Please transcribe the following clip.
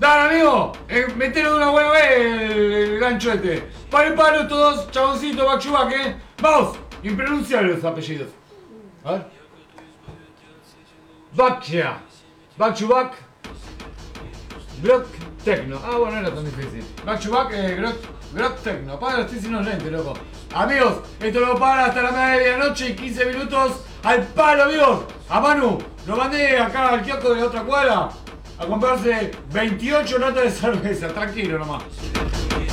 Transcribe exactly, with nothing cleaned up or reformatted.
Dale, amigo, eh, metelo de una buena vez el, el gancho este. Palo y palo, todos, chaboncito, back to back, eh. Vamos, impronunciables los apellidos. A ver. Bakia. Back to back. Grok Tecno. Ah, bueno, no era tan difícil. Back to back, eh, Grok, Grok Tecno. Para, estoy sin los lentes, loco. Amigos, esto lo para hasta la medianoche y quince minutos al palo, amigos. A Manu, lo mandé acá al kiosco de la otra cuadra a comprarse veintiocho latas de cerveza. Tranquilo nomás.